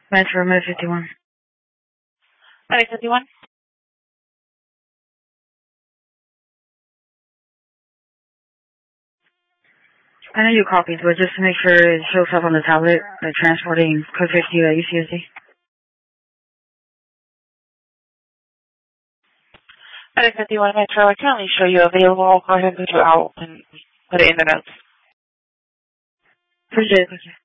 Metro, Med 51. Med 51? I know you copied, but just to make sure it shows up on the tablet, like transporting code 50 at UCSD. Med 51 Metro, I can only show you available. I'll go ahead and put you out and put it in the notes. Appreciate it.